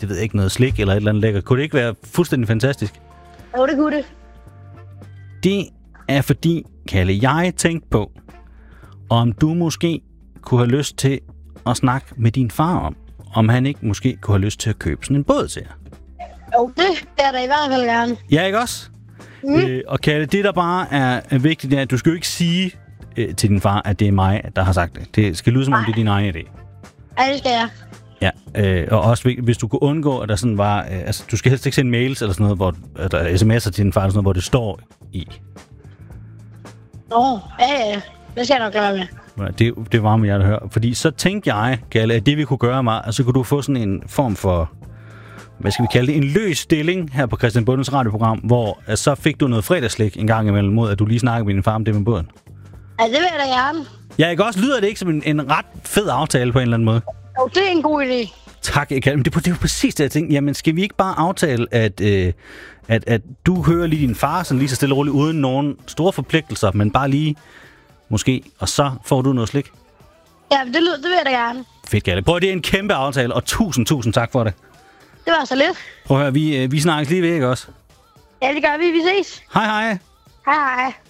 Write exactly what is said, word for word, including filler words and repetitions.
det ved jeg ikke, noget slik eller et eller andet lækker. Kunne det ikke være fuldstændig fantastisk? Jo, det kunne det. Det er fordi, Kalle, jeg tænkte på, om du måske kunne have lyst til at snakke med din far om, om han ikke måske kunne have lyst til at købe sådan en båd til jer. Jo, det er der i hvert fald gerne. Ja, ikke også? Mm. Øh, og Kalle, det der bare er, er vigtigt, det er, at du skal jo ikke sige øh, til din far, at det er mig, der har sagt det. Det skal lyde som om, det er din egen idé. Ja, det skal jeg. Ja, øh, og også hvis du kunne undgå, at der sådan var... Øh, altså, du skal helst ikke sende mails eller sådan noget, hvor, eller sms'er til din far, eller sådan noget, hvor det står i. Nå, ja, ja. Det skal jeg nok lade med. Det, det var med jer at høre. Fordi så tænkte jeg, Kalle, at det vi kunne gøre var, at så kunne du få sådan en form for... Hvad skal vi kalde det? En løs stilling her på Christian Bondes radioprogram, hvor uh, så fik du noget fredagslæg en gang imellem mod, at du lige snakkede med din far om det med båden. Ja, det vil jeg da gerne. Ja, ikke også? Lyder det ikke som en, en ret fed aftale på en eller anden måde? Jo, det er en god idé. Tak, Kalle. Men det, det er jo præcis det, jeg tænkte. Jamen, skal vi ikke bare aftale, at, øh, at, at du hører lige din far sådan lige så stille og roligt, uden nogen store forpligtelser, men bare lige måske, og så får du noget slik? Ja, det, lyder, det vil jeg da gerne. Fedt, Kalle. Prøv, det er en kæmpe aftale, og tusind, tusind tak for det. Det var så lidt. Prøv at høre, vi, vi snakkes lige ved, ikke også? Ja, det gør vi. Vi ses. Hej, hej. Hej, hej.